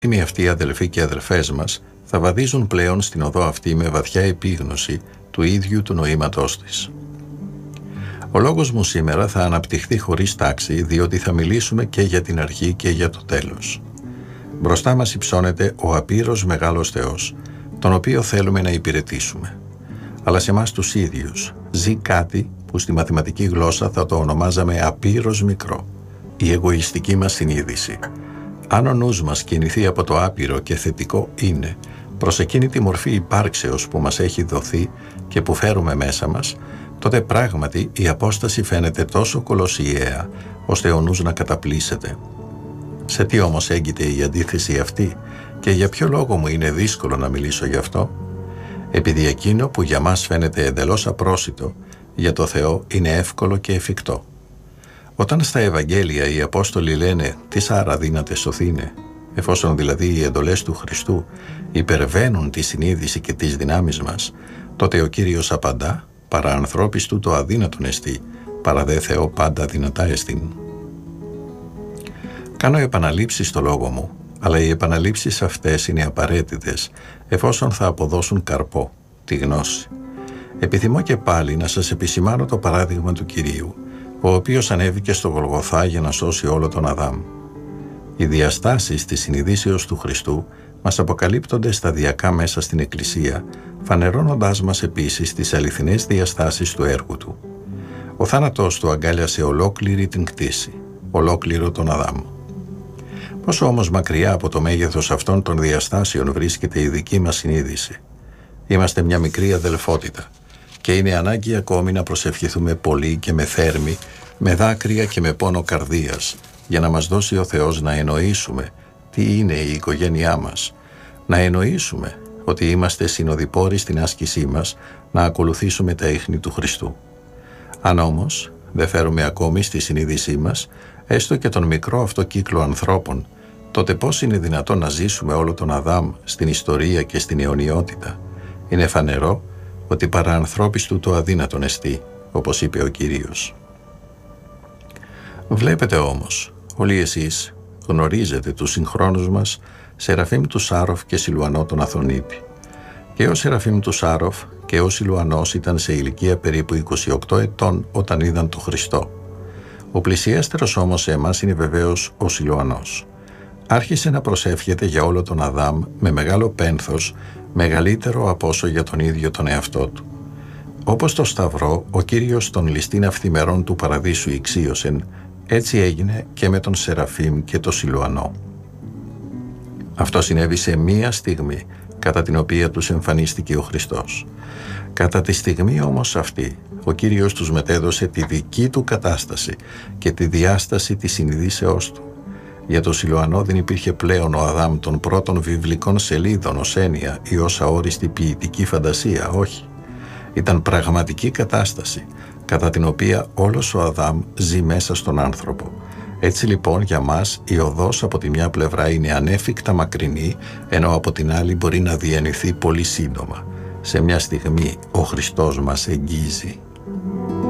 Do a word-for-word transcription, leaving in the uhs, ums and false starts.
Οι αυτοί οι αδελφοί και αδελφές μας θα βαδίζουν πλέον στην οδό αυτή με βαθιά επίγνωση του ίδιου του νοήματός της. Ο λόγος μου σήμερα θα αναπτυχθεί χωρίς τάξη, διότι θα μιλήσουμε και για την αρχή και για το τέλος. Μπροστά μας υψώνεται ο απείρως μεγάλος Θεός, τον οποίο θέλουμε να υπηρετήσουμε. Αλλά σε εμάς τους ίδιους ζει κάτι που στη μαθηματική γλώσσα θα το ονομάζαμε απείρως μικρό, η εγωιστική μας συνείδηση. Αν ο νους μας κινηθεί από το άπειρο και θετικό είναι προς εκείνη τη μορφή υπάρξεως που μας έχει δοθεί και που φέρουμε μέσα μας, τότε πράγματι η απόσταση φαίνεται τόσο κολοσιαία, ώστε ο νους να καταπλήσεται. Σε τι όμως έγκυται η αντίθεση αυτή και για ποιο λόγο μου είναι δύσκολο να μιλήσω γι' αυτό? Επειδή εκείνο που για μας φαίνεται εντελώς απρόσιτο, για το Θεό είναι εύκολο και εφικτό. Όταν στα Ευαγγέλια οι Απόστολοι λένε «τις άρα δύναται σωθήνε», εφόσον δηλαδή οι εντολές του Χριστού υπερβαίνουν τη συνείδηση και τις δυνάμεις μας, τότε ο Κύριος απαντά «παρά ανθρώπης του το αδύνατον εστί, παρά δε Θεό πάντα δυνατά εστίν». Κάνω επαναλήψεις στο λόγο μου, αλλά οι επαναλήψεις αυτές είναι απαραίτητες εφόσον θα αποδώσουν καρπό, τη γνώση. Επιθυμώ και πάλι να σας επισημάνω το παράδειγμα του Κυρίου, ο οποίος ανέβηκε στο Γολγοθά για να σώσει όλο τον Αδάμ. Οι διαστάσεις της συνειδήσεως του Χριστού μας αποκαλύπτονται σταδιακά μέσα στην Εκκλησία, φανερώνοντάς μας επίσης τις αληθινές διαστάσεις του έργου του. Ο θάνατος του αγκάλιασε ολόκληρη την κτήση, ολόκληρο τον Αδάμ. Πόσο όμως μακριά από το μέγεθος αυτών των διαστάσεων βρίσκεται η δική μας συνείδηση? Είμαστε μια μικρή αδελφότητα και είναι ανάγκη ακόμη να προσευχηθούμε πολύ και με θέρμη, με δάκρυα και με πόνο καρδίας, για να μας δώσει ο Θεός να εννοήσουμε τι είναι η οικογένειά μας, να εννοήσουμε ότι είμαστε συνοδοιπόροι στην άσκησή μας να ακολουθήσουμε τα ίχνη του Χριστού. Αν όμως δεν φέρουμε ακόμη στη συνείδησή μας έστω και τον μικρό αυτό κύκλο ανθρώπων, τότε πώς είναι δυνατόν να ζήσουμε όλο τον Αδάμ στην ιστορία και στην αιωνιότητα? Είναι φανερό ότι παρά ανθρώπης του το αδύνατον εστί, όπως είπε ο Κύριος. Βλέπετε όμως, όλοι εσείς γνωρίζετε τους συγχρόνους μας Σεραφείμ του Σάροφ και Σιλουανό τον Αθωνίτη. Και ο Σεραφείμ του Σάροφ και ο Σιλουανός ήταν σε ηλικία περίπου είκοσι οκτώ ετών όταν είδαν τον Χριστό. Ο πλησιέστερος όμως σε εμάς είναι βεβαίως ο Σιλουανός. Άρχισε να προσεύχεται για όλο τον Αδάμ με μεγάλο πένθος, μεγαλύτερο από όσο για τον ίδιο τον εαυτό του. Όπως το Σταυρό, ο Κύριος των ληστήν αυθημερών του παραδείσου ηξίωσεν, έτσι έγινε και με τον Σεραφείμ και τον Σιλουανό. Αυτό συνέβη σε μία στιγμή, κατά την οποία τους εμφανίστηκε ο Χριστός. Κατά τη στιγμή όμως αυτή, ο Κύριος τους μετέδωσε τη δική του κατάσταση και τη διάσταση της συνειδήσεώς του. Για τον Σιλουανό δεν υπήρχε πλέον ο Αδάμ των πρώτων βιβλικών σελίδων ως έννοια ή ως αόριστη ποιητική φαντασία, όχι. Ήταν πραγματική κατάσταση, κατά την οποία όλος ο Αδάμ ζει μέσα στον άνθρωπο. Έτσι λοιπόν για μας η οδός από τη μια πλευρά είναι ανέφικτα μακρινή, ενώ από την άλλη μπορεί να διανυθεί πολύ σύντομα. Σε μια στιγμή ο Χριστός μας εγγίζει.